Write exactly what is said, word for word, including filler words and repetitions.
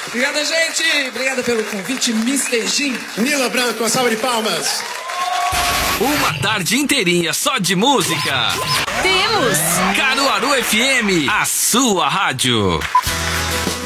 Obrigada, gente. Obrigada pelo convite, mister Jim. Nila Branco, uma salva de palmas. Uma tarde inteirinha só de música. Temos Caruaru F M, a sua rádio.